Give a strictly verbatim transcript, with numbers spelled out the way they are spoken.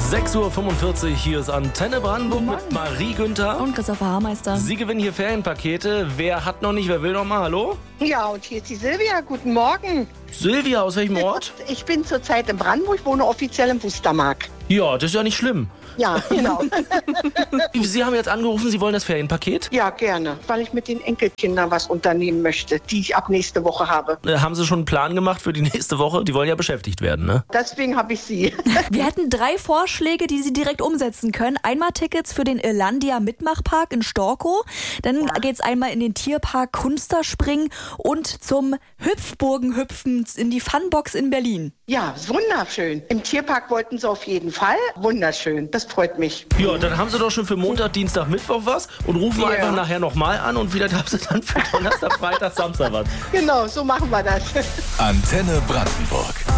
sechs Uhr fünfundvierzig, hier ist Antenne Brandenburg mit Marie Günther. Und Christopher Haarmeister. Sie gewinnen hier Ferienpakete. Wer hat noch nicht, wer will noch mal? Hallo? Ja, und hier ist die Silvia. Guten Morgen. Silvia, aus welchem Ort? Ich bin zurzeit in Brandenburg, wohne offiziell in Wustermark. Ja, das ist ja nicht schlimm. Ja, genau. Sie haben jetzt angerufen, Sie wollen das Ferienpaket? Ja, gerne, weil ich mit den Enkelkindern was unternehmen möchte, die ich ab nächste Woche habe. Äh, haben Sie schon einen Plan gemacht für die nächste Woche? Die wollen ja beschäftigt werden, ne? Deswegen habe ich Sie. Wir hätten drei Vorschläge, die Sie direkt umsetzen können. Einmal Tickets für den Irlandia Mitmachpark in Storkow. Dann ja. geht's einmal in den Tierpark Kunsterspringen und zum Hüpfburgenhüpfen in die Funbox in Berlin. Ja, wunderschön. Im Tierpark wollten Sie auf jeden Fall. Wunderschön, das freut mich. Ja, dann haben Sie doch schon für Montag, Dienstag, Mittwoch was und rufen ja. einfach nachher nochmal an und vielleicht haben Sie dann für Donnerstag, Freitag, Samstag was. Genau, so machen wir das. Antenne Brandenburg.